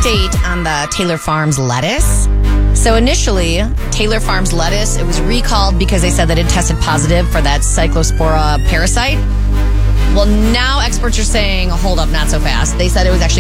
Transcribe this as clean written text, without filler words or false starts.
update on the Taylor Farms lettuce. So initially, Taylor Farms lettuce, it was recalled because they said that it tested positive for that Cyclospora parasite. Well, now experts are saying, hold up, not so fast. They said it was actually